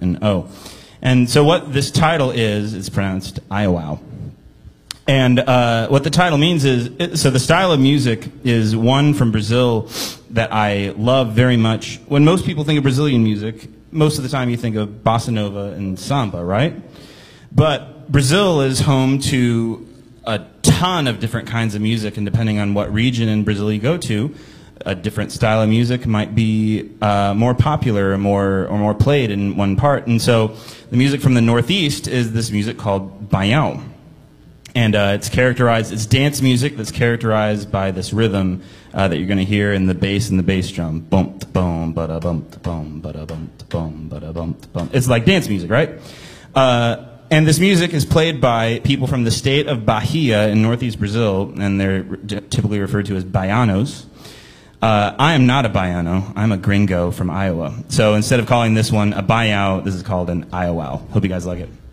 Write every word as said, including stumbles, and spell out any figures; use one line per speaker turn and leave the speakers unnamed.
an O. And so what this title is, is pronounced Iowao. And uh, what the title means is, it, so the style of music is one from Brazil that I love very much. When most people think of Brazilian music, most of the time you think of bossa nova and samba, right? But Brazil is home to a ton of different kinds of music, and depending on what region in Brazil you go to, a different style of music might be uh, more popular or more, or more played in one part. And so the music from the Northeast is this music called baião. And uh, it's characterized, it's dance music that's characterized by this rhythm uh, that you're going to hear in the bass and the bass drum. Bump, boom, bada bump, boom, bada bump, boom, bada bump, boom. It's like dance music, right? Uh, and this music is played by people from the state of Bahia in northeast Brazil, and they're typically referred to as baianos. Uh, I am not a baiano. I'm a gringo from Iowa. So instead of calling this one a baião, this is called an Iowao. Hope you guys like it.